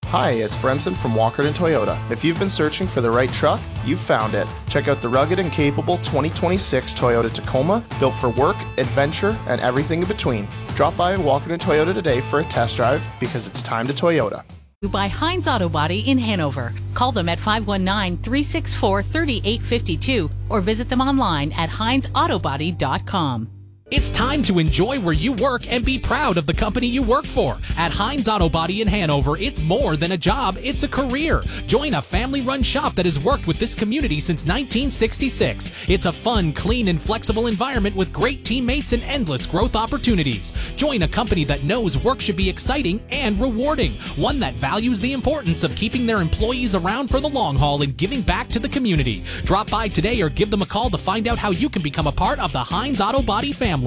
Hi, it's Brenson from Walkerton Toyota. If you've been searching for the right truck, you've found it. Check out the rugged and capable 2026 Toyota Tacoma, built for work, adventure, and everything in between. Drop by Walkerton Toyota today for a test drive because it's time to Toyota. By Heinz Auto Body in Hanover. Call them at 519-364-3852 or visit them online at HeinzAutobody.com. It's time to enjoy where you work and be proud of the company you work for. At Heinz Auto Body in Hanover, it's more than a job, it's a career. Join a family-run shop that has worked with this community since 1966. It's a fun, clean, and flexible environment with great teammates and endless growth opportunities. Join a company that knows work should be exciting and rewarding. One that values the importance of keeping their employees around for the long haul and giving back to the community. Drop by today or give them a call to find out how you can become a part of the Heinz Auto Body family.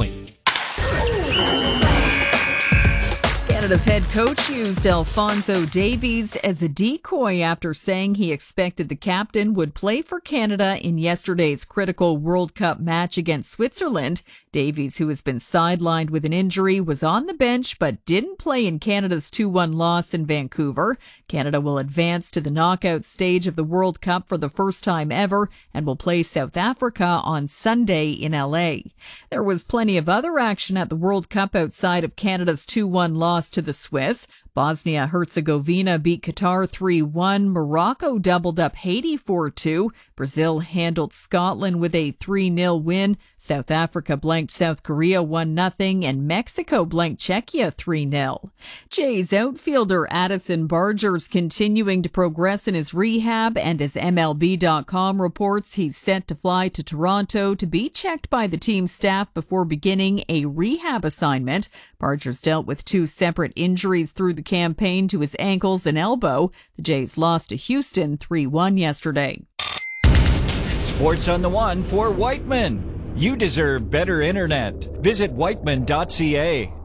Canada's head coach used Alphonso Davies as a decoy after saying he expected the captain would play for Canada in yesterday's critical World Cup match against Switzerland. Davies, who has been sidelined with an injury, was on the bench but didn't play in Canada's 2-1 loss in Vancouver. Canada will advance to the knockout stage of the World Cup for the first time ever and will play South Africa on Sunday in LA. There was plenty of other action at the World Cup outside of Canada's 2-1 loss to the Swiss. Bosnia-Herzegovina beat Qatar 3-1. Morocco doubled up Haiti 4-2. Brazil handled Scotland with a 3-0 win. South Africa blanked South Korea 1-0, and Mexico blanked Czechia 3-0. Jays outfielder Addison Barger's continuing to progress in his rehab, and as MLB.com reports, he's set to fly to Toronto to be checked by the team staff before beginning a rehab assignment. Barger's dealt with two separate injuries through the campaign to his ankles and elbow. The Jays lost to Houston 3-1 yesterday. Sports on the One for Whiteman. You deserve better internet. Visit whiteman.ca.